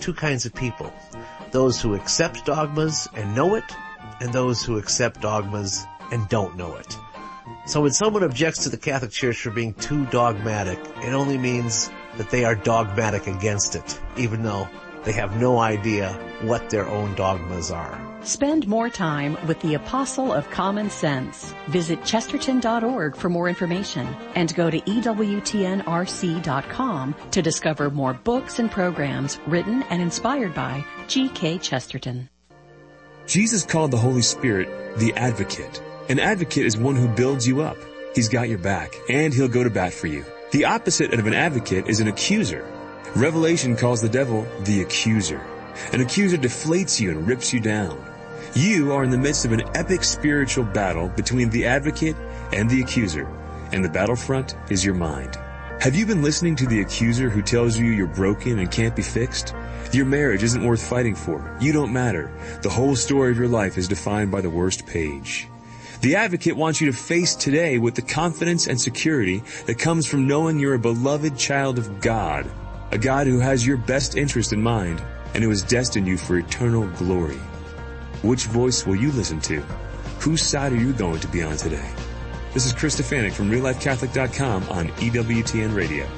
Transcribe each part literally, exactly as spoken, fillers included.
two kinds of people. Those who accept dogmas and know it, and those who accept dogmas and don't know it. So when someone objects to the Catholic Church for being too dogmatic, it only means that they are dogmatic against it, even though they have no idea what their own dogmas are. Spend more time with the Apostle of Common Sense. Visit chesterton dot org for more information and go to E W T N R C dot com to discover more books and programs written and inspired by G K Chesterton. Jesus called the Holy Spirit the Advocate. An advocate is one who builds you up. He's got your back, and he'll go to bat for you. The opposite of an advocate is an accuser. Revelation calls the devil the accuser. An accuser deflates you and rips you down. You are in the midst of an epic spiritual battle between the advocate and the accuser, and the battlefront is your mind. Have you been listening to the accuser who tells you you're broken and can't be fixed? Your marriage isn't worth fighting for. You don't matter. The whole story of your life is defined by the worst page. The advocate wants you to face today with the confidence and security that comes from knowing you're a beloved child of God, a God who has your best interest in mind and who has destined you for eternal glory. Which voice will you listen to? Whose side are you going to be on today? This is Chris Stefanik from real life catholic dot com on E W T N Radio.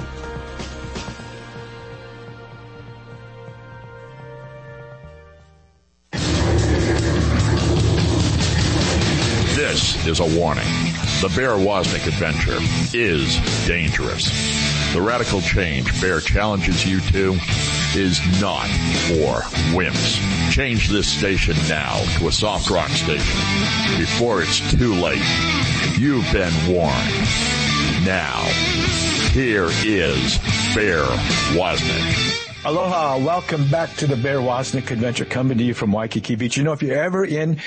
This is a warning. The Bear Wozniak adventure is dangerous. The radical change Bear challenges you to is not for wimps. Change this station now to a soft rock station before it's too late. You've been warned. Now, here is Bear Wozniak. Aloha, welcome back to the Bear Wozniak Adventure, coming to you from Waikiki Beach. You know, if you're ever in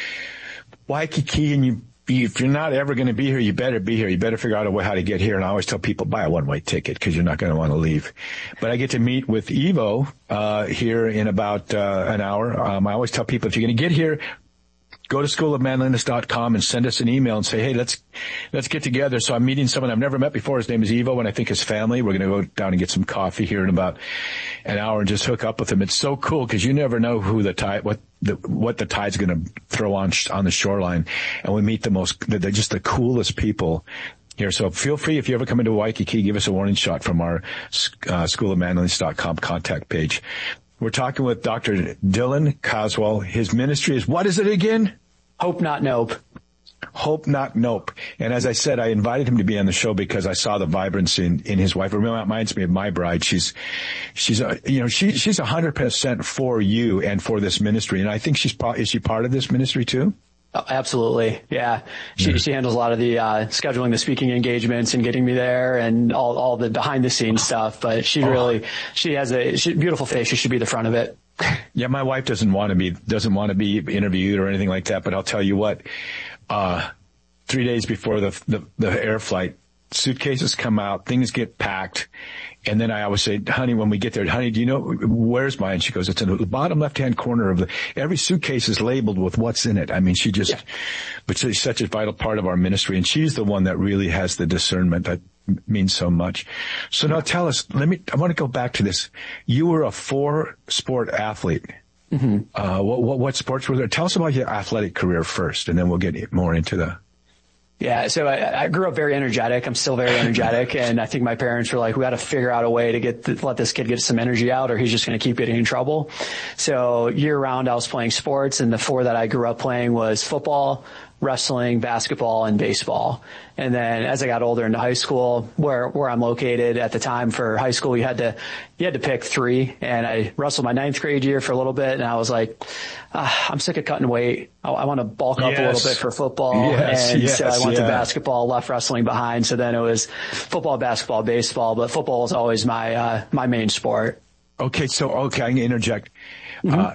Waikiki and you if you're not ever going to be here, you better be here. You better figure out a way how to get here. And I always tell people, buy a one-way ticket because you're not going to want to leave. But I get to meet with Evo uh here in about uh an hour. Um, I always tell people, if you're going to get here, go to school of manliness dot com and send us an email and say, hey, let's let's get together. So I'm meeting someone I've never met before. His name is Evo, and I think his family. We're going to go down and get some coffee here in about an hour and just hook up with him. It's so cool because you never know who the tide, what the what the tide's going to throw on on the shoreline, and we meet the most, they're just the coolest people here. So feel free, if you ever come into Waikiki, give us a warning shot from our uh, school of manliness dot com contact page. We're talking with Doctor Dylan Caswell. His ministry is, what is it again? Hope Not Nope. Hope Not Nope. And as I said, I invited him to be on the show because I saw the vibrancy in, in his wife. It reminds me of my bride. She's, she's, a, you know, she, she's a hundred percent for you and for this ministry. And I think she's, is she part of this ministry too? Oh, absolutely. Yeah. She, yeah. she handles a lot of the, uh, scheduling the speaking engagements and getting me there and all, all the behind the scenes stuff. But she oh. really, she has a she, beautiful face. She should be the front of it. Yeah, my wife doesn't want to be, doesn't want to be interviewed or anything like that, but I'll tell you what, uh, three days before the, the, the air flight, suitcases come out, things get packed, and then I always say, honey, when we get there, honey, do you know, where's mine? She goes, it's in the bottom left-hand corner of the, every suitcase is labeled with what's in it. I mean, she just, yeah. but she's such a vital part of our ministry, and she's the one that really has the discernment that means so much. So now tell us, let me, I want to go back to this. You were a four-sport athlete. Mm-hmm. Uh, what, what, what sports were there? Tell us about your athletic career first, and then we'll get more into the... Yeah, so I, I grew up very energetic. I'm still very energetic, and I think my parents were like, we got to figure out a way to get the, let this kid get some energy out, or he's just going to keep getting in trouble. So year round, I was playing sports, and the four that I grew up playing was football, wrestling, basketball, and baseball. And then as I got older into high school, where where I'm located at the time for high school, you had to you had to pick three. And I wrestled my ninth grade year for a little bit, and I was like, ah, I'm sick of cutting weight. I, I want to bulk up yes. a little bit for football. Yes, and yes, so I went yeah. to basketball, left wrestling behind. So then it was football, basketball, baseball. But football was always my uh, my main sport. Okay, so okay, I can interject. Mm-hmm. Uh,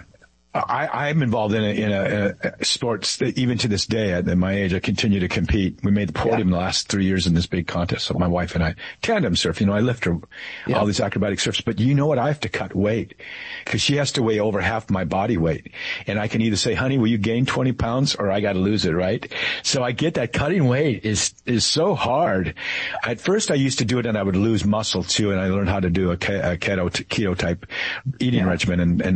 I, I'm involved in a, in a, in a sports that even to this day at my age, I continue to compete. We made the podium yeah. the last three years in this big contest. So my wife and I tandem surf, you know, I lift her yeah. all these acrobatic surfs, but you know what? I have to cut weight because she has to weigh over half my body weight. And I can either say, honey, will you gain twenty pounds or I got to lose it, right? So I get that cutting weight is, is so hard. At first I used to do it and I would lose muscle too. And I learned how to do a keto, keto type eating yeah. regimen and, and